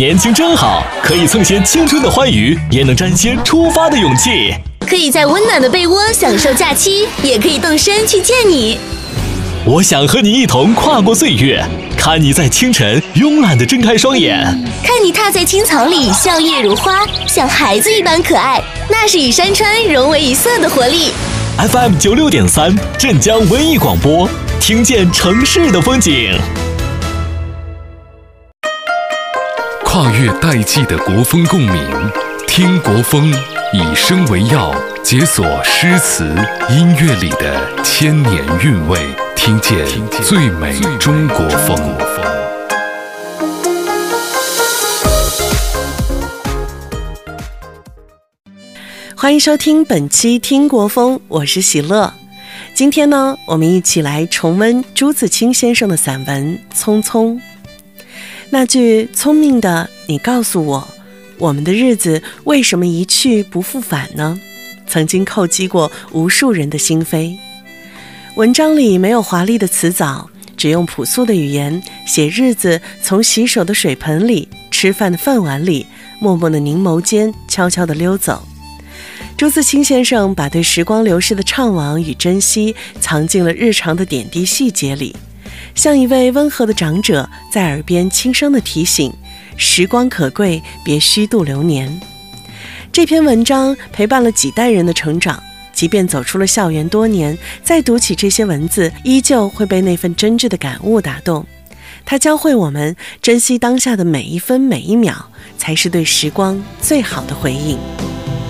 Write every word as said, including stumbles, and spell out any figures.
年轻真好，可以蹭些青春的欢愉，也能沾些出发的勇气。 可以在温暖的被窝享受假期，也可以动身去见你。 我想和你一同跨过岁月，看你在清晨慵懒地睁开双眼， 看你踏在青草里笑靥如花，像孩子一般可爱，那是与山川融为一色的活力。 F M 九六点三，镇江文艺广播，听见城市的风景。 跨越代际的国风共鸣，听国风，以声为药，解锁诗词音乐里的千年韵味，听见最美中国风。 欢迎收听本期听国风，我是喜乐。今天呢，我们一起来重温朱自清先生的散文《匆匆》。那句聪明的你告诉我，我们的日子为什么一去不复返呢？曾经叩击过无数人的心扉。文章里没有华丽的词藻，只用朴素的语言写日子从洗手的水盆里、吃饭的饭碗里、默默的凝眸间悄悄地溜走。朱自清先生把对时光流逝的怅惘与珍惜藏进了日常的点滴细节里，像一位温和的长者在耳边轻声地提醒：时光可贵，别虚度流年。这篇文章陪伴了几代人的成长，即便走出了校园多年，再读起这些文字，依旧会被那份真挚的感悟打动。它教会我们珍惜当下的每一分每一秒，才是对时光最好的回应。